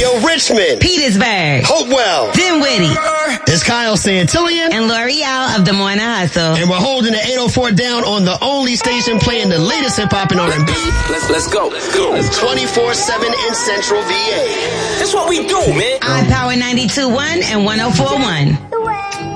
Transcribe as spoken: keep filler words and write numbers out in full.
Radio Richmond, Petersburg, Hopewell, Dinwiddie. It's Kyle Santillian and L'Oreal of Des Moines Hustle. And we're holding the eight oh four down on the only station playing the latest hip-hop and R and B. Let's, let's go. Let's go. twenty-four seven in Central V A. That's what we do, man. iPower ninety-two point one and one oh four point one.